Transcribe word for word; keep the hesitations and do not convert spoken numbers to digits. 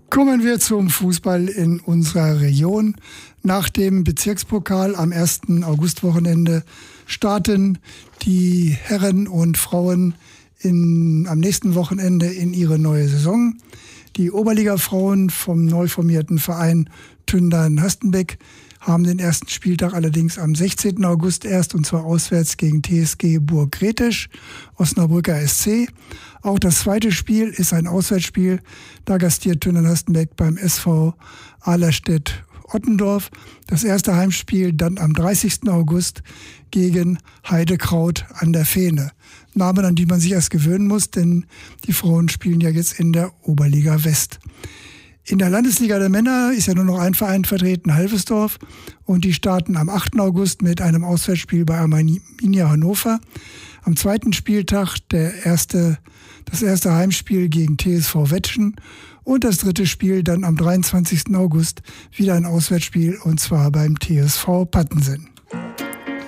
Kommen wir zum Fußball in unserer Region. Nach dem Bezirkspokal am ersten Augustwochenende starten die Herren und Frauen in, am nächsten Wochenende in ihre neue Saison. Die Oberliga-Frauen vom neu formierten Verein Tündern-Hastenbeck haben den ersten Spieltag allerdings am sechzehnten August erst, und zwar auswärts gegen T S G Burg-Gretisch, Osnabrücker S C. Auch das zweite Spiel ist ein Auswärtsspiel. Da gastiert Tündern-Hastenbeck beim S V Ahlerstedt-Ottendorf. Das erste Heimspiel dann am dreißigsten August gegen Heidekraut an der Fehne. Namen, an die man sich erst gewöhnen muss, denn die Frauen spielen ja jetzt in der Oberliga West. In der Landesliga der Männer ist ja nur noch ein Verein vertreten, Halvesdorf. Und die starten am achten August mit einem Auswärtsspiel bei Arminia Hannover. Am zweiten Spieltag der erste, das erste Heimspiel gegen T S V Wettschen. Und das dritte Spiel dann am dreiundzwanzigsten August wieder ein Auswärtsspiel, und zwar beim T S V Pattensen.